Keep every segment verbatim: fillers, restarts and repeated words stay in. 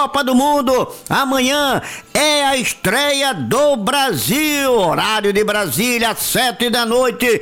Copa do Mundo. Amanhã é a estreia do Brasil, horário de Brasília, sete da noite,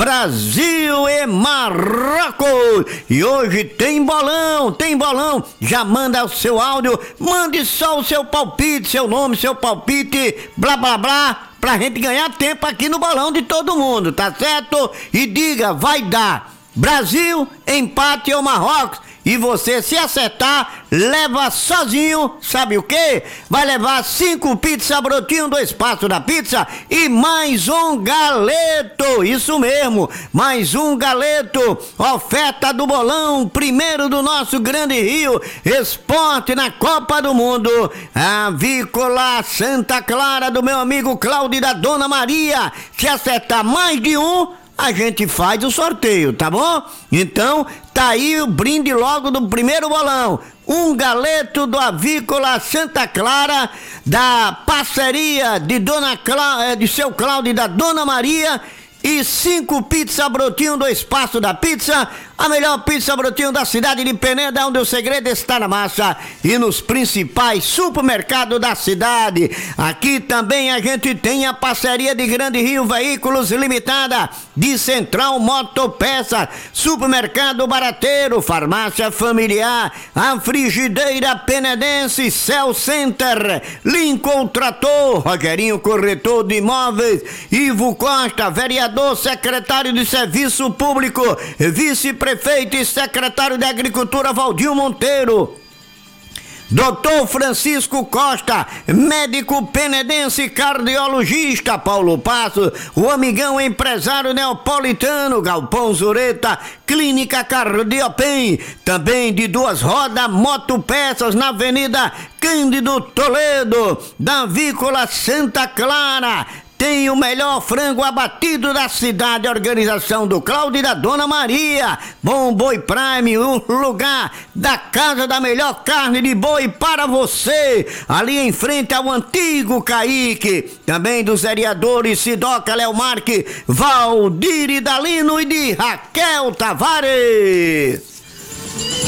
Brasil e Marrocos. E hoje tem bolão, tem bolão. Já manda o seu áudio, mande só o seu palpite, seu nome, seu palpite, blá blá blá, pra gente ganhar tempo aqui no bolão de todo mundo, tá certo? E diga, vai dar Brasil, empate ou Marrocos? E você, se acertar, leva sozinho, sabe o quê? Vai levar cinco pizza brotinho do Espaço da Pizza e mais um galeto, isso mesmo, mais um galeto, oferta do bolão, primeiro do nosso Grande Rio, esporte na Copa do Mundo, Avícola Santa Clara do meu amigo Cláudio e da Dona Maria. Se acertar mais de um, a gente faz o sorteio, tá bom? Então, tá aí o brinde logo do primeiro bolão. Um galeto do Avícola Santa Clara, da parceria de Dona Clá, de seu Cláudio e da Dona Maria, e cinco pizza brotinho do Espaço da Pizza, a melhor pizza brotinho da cidade de Peneda, onde o segredo está na massa, e nos principais supermercados da cidade. Aqui também a gente tem a parceria de Grande Rio Veículos Limitada, de Central Motopeças, Supermercado Barateiro, Farmácia Familiar, a Frigideira Penedense, Cell Center, Lincoln Trator, Rogerinho Corretor de Imóveis, Ivo Costa, vereador, secretário de Serviço Público, vice-prefeito e secretário de Agricultura Valdir Monteiro, doutor Francisco Costa, médico penedense cardiologista Paulo Passo, o amigão empresário neapolitano Galpão Zureta, Clínica Cardiopem, também de Duas Rodas Motopeças na Avenida Cândido Toledo, da Avícola Santa Clara. Tem o melhor frango abatido da cidade, a organização do Cláudio e da Dona Maria. Bom Boi Prime, o lugar da casa da melhor carne de boi para você, ali em frente ao antigo Caíque. Também dos vereadores Sidoca, Léo Marque, Valdir Idalino e de Raquel Tavares.